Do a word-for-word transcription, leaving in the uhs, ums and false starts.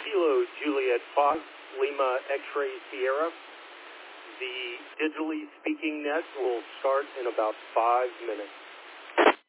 Kilo Juliet Fox, Lima X-Ray Sierra. The digitally speaking net will start in about five minutes.